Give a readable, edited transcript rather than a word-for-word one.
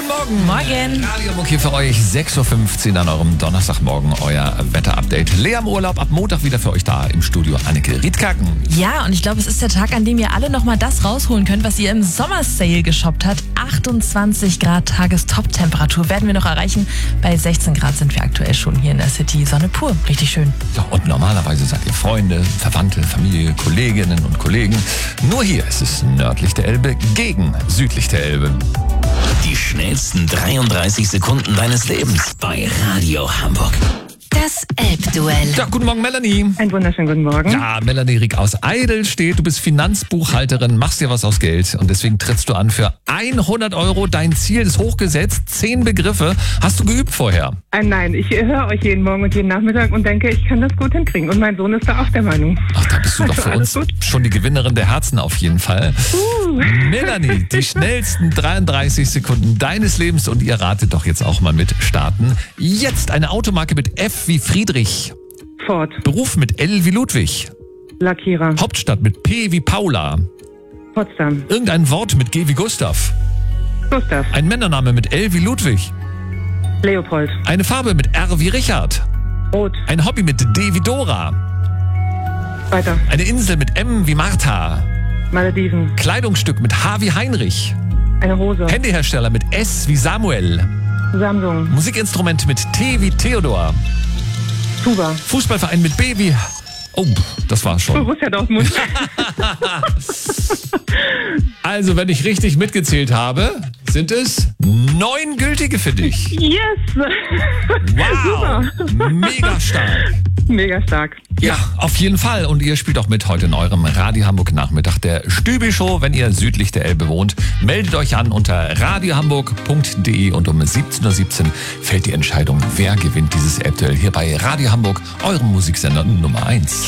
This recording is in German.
guten Morgen. Morgen. Radiomuck hier für euch, 6.15 Uhr an eurem Donnerstagmorgen, euer Wetterupdate. Lea im Urlaub, ab Montag wieder für euch da im Studio, Anneke Riedkacken. Ja, und ich glaube, es ist der Tag, an dem ihr alle nochmal das rausholen könnt, was ihr im Sommersale geshoppt habt. 28 Grad Tagestop-Temperatur werden wir noch erreichen. Bei 16 Grad sind wir aktuell schon hier in der City. Sonne pur, richtig schön. Ja, und normalerweise seid ihr Freunde, Verwandte, Familie, Kolleginnen und Kollegen. Nur hier ist es nördlich der Elbe gegen südlich der Elbe. Die schnellsten 33 Sekunden deines Lebens bei Radio Hamburg. Das Elbduell. Ja, guten Morgen, Melanie. Einen wunderschönen guten Morgen. Ja, Melanie Rieck aus Eidelstedt. Du bist Finanzbuchhalterin, machst dir was aus Geld und deswegen trittst du an für 100 Euro. Dein Ziel ist hochgesetzt, 10 Begriffe. Hast du geübt vorher? Nein, ich höre euch jeden Morgen und jeden Nachmittag und denke, ich kann das gut hinkriegen. Und mein Sohn ist da auch der Meinung. Ach, da bist du doch für Alles uns gut. schon die Gewinnerin der Herzen auf jeden Fall. Melanie, die schnellsten 33 Sekunden deines Lebens und ihr ratet doch jetzt auch mal mit starten. Jetzt eine Automarke mit F wie Friedrich. Ford, Beruf mit L wie Ludwig. Lackierer, Hauptstadt mit P wie Paula. Potsdam, Irgendein Wort mit G wie Gustav. Gustav, Ein Männername mit L wie Ludwig. Leopold, Eine Farbe mit R wie Richard. Rot, Ein Hobby mit D wie Dora. weiter, Eine Insel mit M wie Martha. Malediven, Kleidungsstück mit H wie Heinrich. eine Hose, Handyhersteller mit S wie Samuel. Samsung, Musikinstrument mit T wie Theodor. Tuba, Fußballverein mit B wie... Oh, das war's schon. Borussia Dortmund, Also, wenn ich richtig mitgezählt habe, sind es 9 gültige für dich. yes, Wow, super, mega stark. mega stark. Ja, auf jeden Fall. Und ihr spielt auch mit heute in eurem Radio Hamburg Nachmittag der Stübi-Show. Wenn ihr südlich der Elbe wohnt, meldet euch an unter radiohamburg.de und um 17.17 Uhr fällt die Entscheidung, wer gewinnt dieses Elbduell hier bei Radio Hamburg, eurem Musiksender Nummer 1.